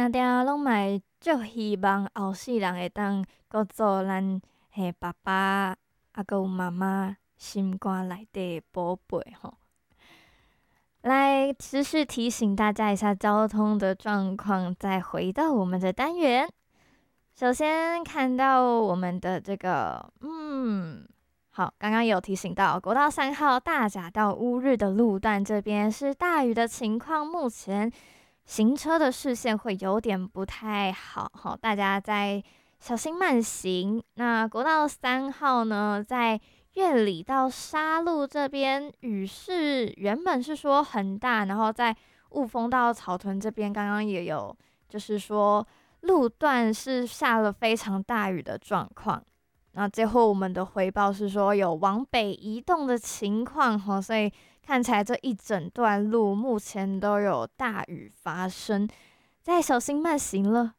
定定拢嘛会足希望后世人会当搁做咱爸爸还有妈妈心肝内底的宝贝吼。来持续提醒大家一下交通的状况，再回到我们的单元。首先看到我们的这个，好，刚刚有提醒到国道3号大甲到乌日的路段这边是大雨的情况，目前行车的视线会有点不太好，大家在小心慢行。那国道3号呢，在月里到沙鹿这边雨势原本是说很大，然后在雾峰到草屯这边刚刚也有，就是说路段是下了非常大雨的状况。那最后我们的回报是说有往北移动的情况，所以看起来这一整段路目前都有大雨发生，再小心慢行了。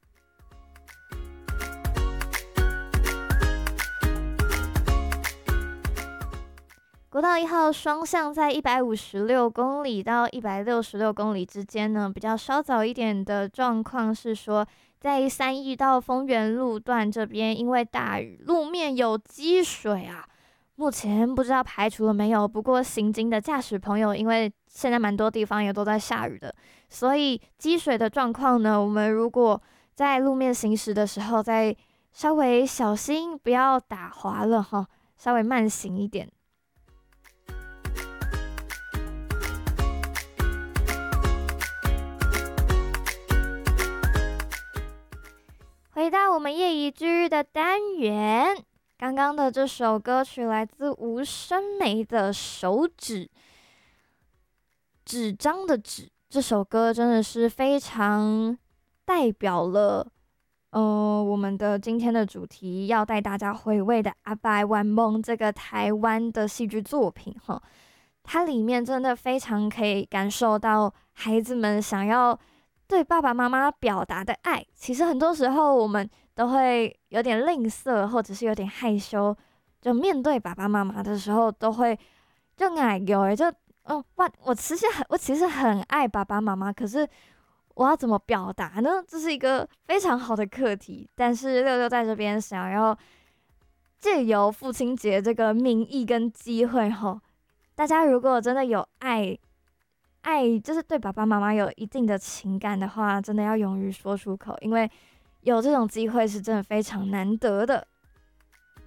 国道1号双向在156公里到166公里之间呢，比较稍早一点的状况是说，在3义到丰原路段这边，因为大雨，路面有积水啊。目前不知道排除了没有，不过行经的驾驶朋友，因为现在蛮多地方也都在下雨的，所以积水的状况呢，我们如果在路面行驶的时候，再稍微小心，不要打滑了哈，稍微慢行一点。回到我们夜以继日的单元，刚刚的这首歌曲来自吴声梅的《手指》，纸张的纸，这首歌真的是非常代表了，我们的今天的主题要带大家回味的《阿爸玩梦》这个台湾的戏剧作品哈，它里面真的非常可以感受到孩子们想要对爸爸妈妈表达的爱。其实很多时候我们都会有点吝啬，或者是有点害羞，就面对爸爸妈妈的时候都会就矮油就我其实很爱爸爸妈妈，可是我要怎么表达呢？这是一个非常好的课题。但是六六在这边想要借由父亲节这个名义跟机会吼，大家如果真的有爱，就是对爸爸妈妈有一定的情感的话，真的要勇于说出口，因为有这种机会是真的非常难得的。